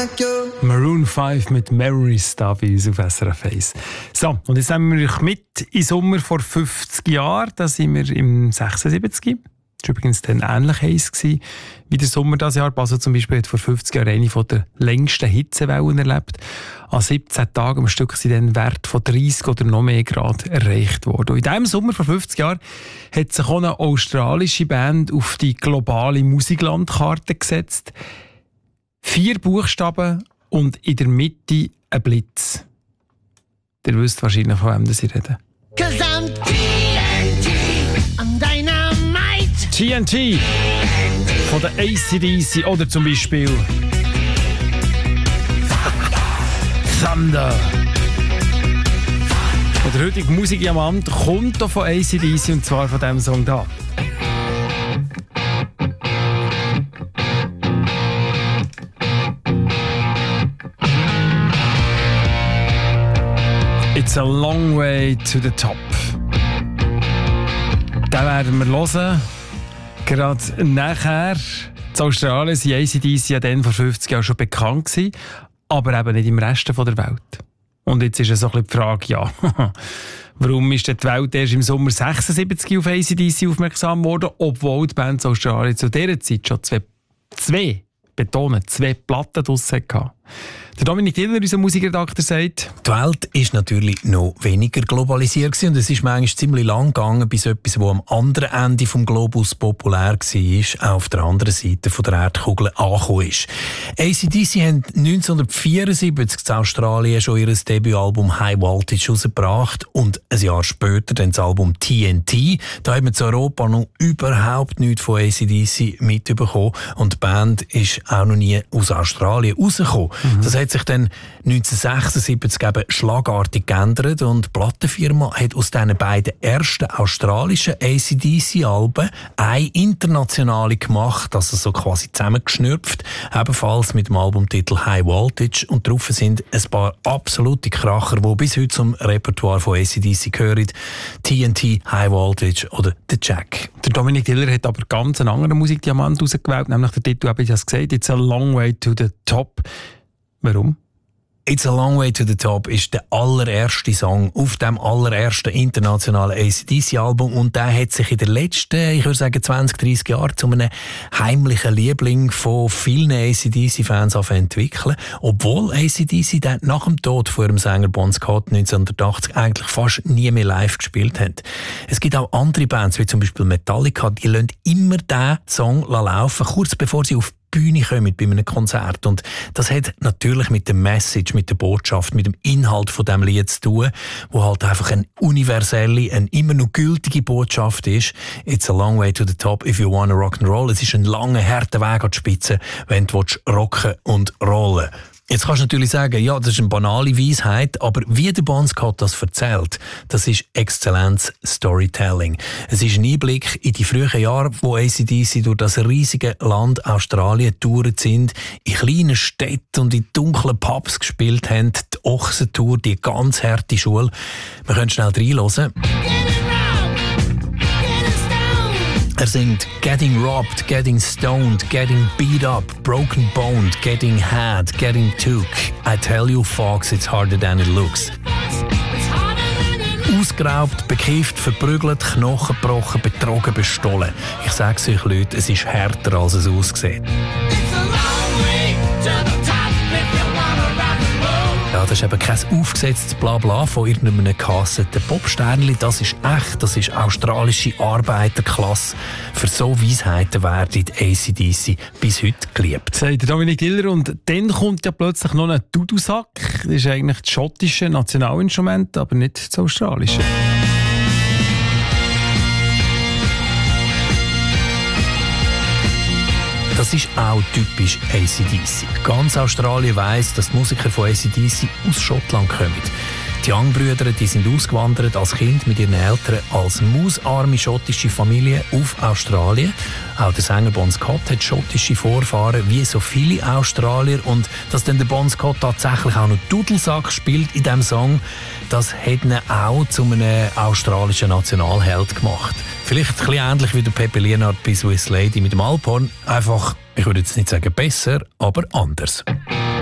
like you. Maroon 5 mit Memories da bei uns auf SRF 1. So, und jetzt nehmen wir euch mit in Sommer vor 50 Jahren. Da sind wir im 76. Das war übrigens dann ähnlich heiß wie der Sommer dieses Jahr. Basel zum Beispiel hat vor 50 Jahren eine der längsten Hitzewellen erlebt. An 17 Tagen am Stück sind dann Werte von 30 oder noch mehr Grad erreicht worden. Und in diesem Sommer vor 50 Jahren hat sich auch eine australische Band auf die globale Musiklandkarte gesetzt. 4 Buchstaben und in der Mitte ein Blitz. Ihr wisst wahrscheinlich, von wem ich rede. Cause I'm TNT, I'm Dynamite. TNT von der AC/DC oder zum Beispiel Thunder. Und der heutige Musikdiamant kommt hier von AC/DC und zwar von diesem Song da. It's a long way to the top. Den werden wir hören. Gerade nachher. In Australien sind AC/DC ja dann vor 50 Jahren schon bekannt gewesen, aber eben nicht im Rest der Welt. Und jetzt ist so ein bisschen die Frage, ja, warum ist die Welt erst im Sommer 76 auf AC/DC aufmerksam geworden, obwohl die Band in Australien zu dieser Zeit schon zwei Platten draussen hatte. Der Dominik Diller, unser Musikredakteur, sagt: Die Welt ist natürlich noch weniger globalisiert gewesen und es ist manchmal ziemlich lang gegangen, bis etwas, das am anderen Ende des Globus populär war, auch auf der anderen Seite der Erdkugel angekommen ist. AC/DC haben 1974 in Australien schon ihr Debütalbum High Voltage herausgebracht und ein Jahr später dann das Album TNT. Da haben wir in Europa noch überhaupt nichts von AC/DC mitbekommen und die Band ist auch noch nie aus Australien rausgekommen. Das hat sich dann 1976 eben schlagartig geändert und die Plattenfirma hat aus diesen beiden ersten australischen AC/DC-Alben eine internationale gemacht, also so quasi zusammengeschnürpft, ebenfalls mit dem Albumtitel High Voltage und drauf sind ein paar absolute Kracher, die bis heute zum Repertoire von AC/DC gehören. TNT, High Voltage oder The Jack. Der Dominik Diller hat aber ganz einen anderen Musikdiamant ausgewählt, nämlich der Titel, habe ich das gesagt, It's a long way to the top. Warum? It's a Long Way to the Top ist der allererste Song auf dem allerersten internationalen AC/DC-Album und der hat sich in den letzten, ich würde sagen 20, 30 Jahren zu einem heimlichen Liebling von vielen AC/DC-Fans entwickeln, obwohl AC/DC dann nach dem Tod von ihrem Sänger Bon Scott 1980 eigentlich fast nie mehr live gespielt haben. Es gibt auch andere Bands, wie zum Beispiel Metallica, die lassen immer diesen Song laufen, kurz bevor sie auf Bühne kommen bei einem Konzert. Und das hat natürlich mit der Message, mit der Botschaft, mit dem Inhalt von diesem Lied zu tun, wo halt einfach eine universelle, eine immer noch gültige Botschaft ist. It's a long way to the top if you wanna rock and roll. Es ist ein langer, harter Weg an die Spitze, wenn du rocken und rollen willst. Jetzt kannst du natürlich sagen, ja, das ist eine banale Weisheit, aber wie der Bon Scott das erzählt, das ist Exzellenz Storytelling. Es ist ein Einblick in die frühen Jahre, wo AC/DC durch das riesige Land Australien getourt sind, in kleinen Städten und in dunklen Pubs gespielt haben, die Ochsentour, die ganz harte Schule. Wir können schnell reinhören. Er singt Getting robbed, getting stoned, getting beat up, broken boned, getting had, getting took. I tell you folks, it's harder than it looks. Ausgeraubt, bekifft, verprügelt, Knochen gebrochen, betrogen, bestohlen. Ich sag's euch Leute, es ist härter als es aussieht. Ja, das ist eben kein aufgesetztes Blabla von irgendeinem gehassten Popsternli. Das ist echt, das ist australische Arbeiterklasse. Für so Weisheiten werden AC/DC bis heute geliebt. Sagt Dominik Diller. Und dann kommt ja plötzlich noch ein Dudelsack. Das ist eigentlich das schottische Nationalinstrument, aber nicht das australische. Das ist auch typisch AC/DC. Ganz Australien weiss, dass die Musiker von AC/DC aus Schottland kommen. Die Young-Brüder, die sind ausgewandert als Kind mit ihren Eltern als mausarme schottische Familie auf Australien. Auch der Sänger Bon Scott hat schottische Vorfahren, wie so viele Australier. Und dass dann der Bon Scott tatsächlich auch noch Dudelsack spielt in diesem Song, das hat ihn auch zu einem australischen Nationalheld gemacht. Vielleicht ein bisschen ähnlich wie der Pepe Lienard bei Swiss Lady mit dem Alphorn. Einfach, ich würde jetzt nicht sagen besser, aber anders.